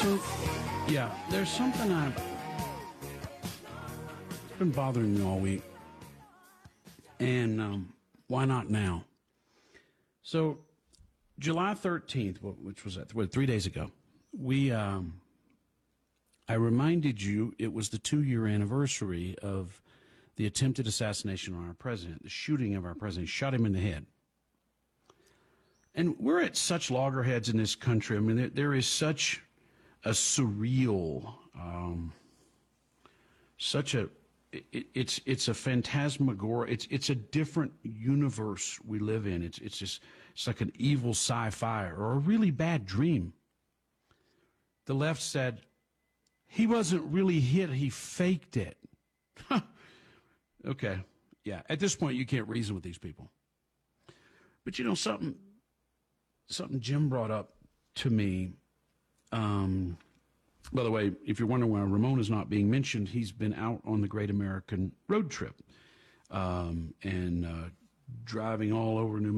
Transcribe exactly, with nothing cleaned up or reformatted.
So, yeah, there's something I've it's been bothering me all week. And um, why not now? So, July thirteenth, which was that, what, three days ago, we, um, I reminded you it was the two-year anniversary of the attempted assassination on our president, the shooting of our president, shot him in the head. And we're at such loggerheads in this country. I mean, there, there is such a surreal, um, such a, it, it's it's a phantasmagoria. It's it's a different universe we live in. It's it's just it's like an evil sci-fi or a really bad dream. The left said he wasn't really hit; he faked it. Okay, yeah. At this point, you can't reason with these people. But you know something. Something Jim brought up to me. Um, by the way, if you're wondering why Ramon is not being mentioned, he's been out on the Great American Road Trip um, and uh, driving all over New